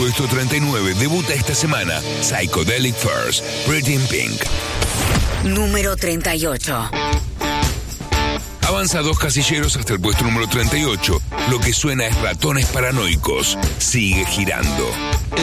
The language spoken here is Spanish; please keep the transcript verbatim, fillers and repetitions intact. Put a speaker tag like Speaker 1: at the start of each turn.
Speaker 1: puesto treinta y nueve debuta esta semana Psychedelic Furs, Pretty in Pink.
Speaker 2: Número treinta y ocho.
Speaker 1: Avanza dos casilleros hasta el puesto número treinta y ocho. Lo que suena es Ratones Paranoicos. Sigue girando.